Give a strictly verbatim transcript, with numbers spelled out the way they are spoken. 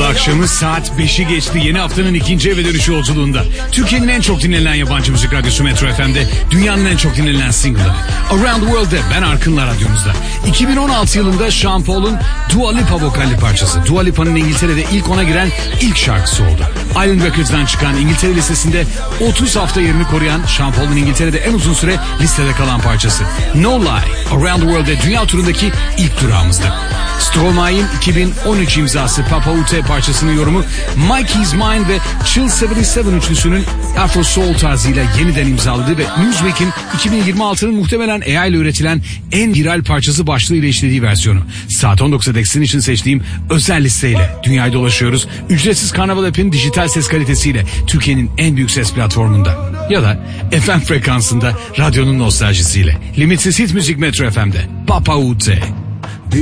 akşamı saat beşi geçti. Yeni haftanın ikinci eve dönüşü yolculuğunda. Türkiye'nin en çok dinlenen yabancı müzik radyosu Metro F M'de dünyanın en çok dinlenen single'ları Around the World'de Ben Arkın'la radyomuzda. iki bin on altı yılında Sean Paul'un Dua Lipa vokalli parçası. Dua Lipa'nın İngiltere'de ilk ona giren ilk şarkısı oldu. Island Records'dan çıkan İngiltere listesinde otuz hafta yerini koruyan Sean Paul'un İngiltere'de en uzun süre listede kalan parçası. No Lie, Around the World'de dünya turundaki ilk durağımızda. Stromae'in iki bin on üç imzası Papa Ute parçasının yorumu Mikey's Mind ve Chill yetmiş yedi üçlüsünün Afro Soul tarzıyla yeniden imzaladığı ve Newsweek'in iki bin yirmi altının muhtemelen A I ile üretilen en viral parçası başlığıyla işlediği versiyonu. Saat on dokuzda Dex'in için seçtiğim özel listeyle dünyayı dolaşıyoruz. Ücretsiz Karnaval App'in dijital ses kalitesiyle Türkiye'nin en büyük ses platformunda. Ya da F M frekansında radyonun nostaljisiyle. Limitsiz hit müzik Metro F M'de. Papa Ute.